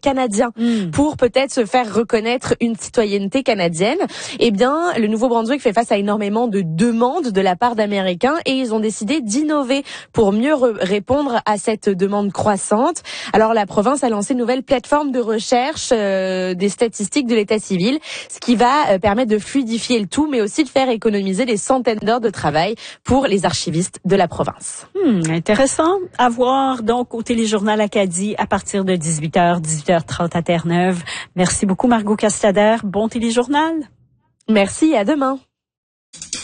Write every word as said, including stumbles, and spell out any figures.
canadien mmh. pour peut-être se faire reconnaître une citoyenneté canadienne. Eh bien, le Nouveau-Brunswick fait face à énormément de demandes de la part d'Américains et ils ont décidé d'innover pour mieux re- répondre à cette demande croissante. Alors, la province a lancé une nouvelle plateforme de recherche euh, des statistiques de l'état civil, ce qui va euh, permettre de fluidifier le tout, mais aussi de faire économiser des centaines d'heures de travail pour les archivistes de la province. Hmm, intéressant. À voir donc au Téléjournal Acadie à partir de dix-huit heures, dix-huit heures trente à Terre-Neuve. Merci beaucoup Margot Castader. Bon téléjournal. Merci, à demain.